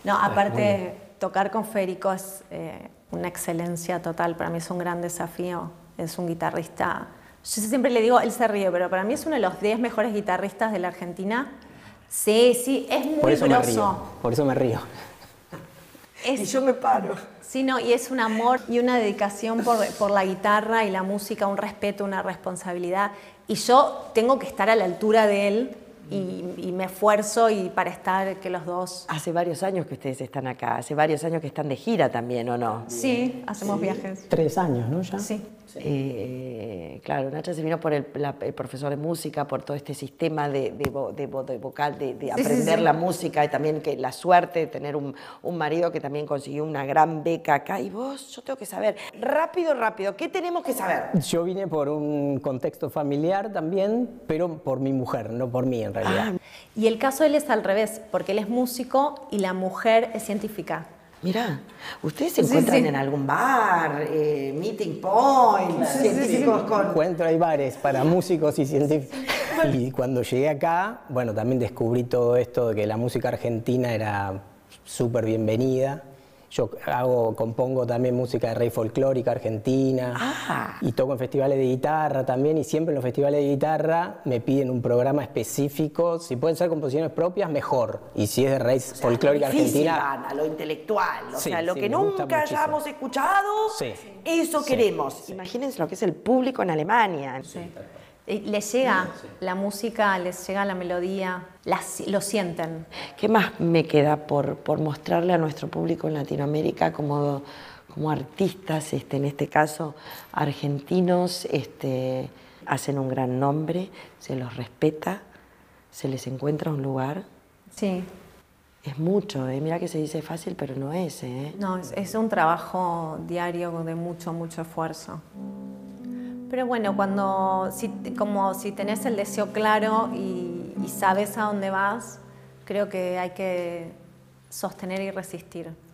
No, aparte, tocar con Federico es una excelencia total. Para mí es un gran desafío. Es un guitarrista... Yo siempre le digo, él se ríe, pero para mí es uno de los 10 mejores guitarristas de la Argentina. Sí, es muy grosso. Por eso me río. Y yo me paro. Sí, no, y es un amor y una dedicación por la guitarra y la música, un respeto, una responsabilidad. Y yo tengo que estar a la altura de él y me esfuerzo y para estar que los dos... Hace varios años que ustedes están acá, hace varios años que están de gira también, ¿o no? Sí, hacemos viajes. 3 años, ¿no? Ya. Sí. Claro, Nacha se vino por el profesor de música, por todo este sistema de vocal, de aprender la música y también que la suerte de tener un marido que también consiguió una gran beca acá. Y vos, yo tengo que saber, rápido, ¿qué tenemos que saber? Yo vine por un contexto familiar también, pero por mi mujer, no por mí en realidad. Y el caso de él es al revés, porque él es músico y la mujer es científica. Mirá, ¿ustedes se encuentran en algún bar, meeting point, científicos con...? Encuentro, hay bares para músicos y científicos. Y cuando llegué acá, bueno, también descubrí todo esto de que la música argentina era súper bienvenida. Yo compongo también música de rey folclórica argentina y toco en festivales de guitarra también, y siempre en los festivales de guitarra me piden un programa específico. Si pueden ser composiciones propias, mejor. Y si es de rey folclórica argentina... A lo intelectual, o sea, lo que me gusta nunca muchísimo. hayamos escuchado, eso queremos. Imagínense lo que es el público en Alemania. Les llega la música, les llega la melodía, lo sienten. ¿Qué más me queda por mostrarle a nuestro público en Latinoamérica como artistas, en este caso argentinos, hacen un gran nombre, se los respeta, se les encuentra un lugar? Sí. Es mucho, mira que se dice fácil, pero no es. No, es un trabajo diario de mucho esfuerzo. Pero bueno, como si tenés el deseo claro y sabes a dónde vas, creo que hay que sostener y resistir.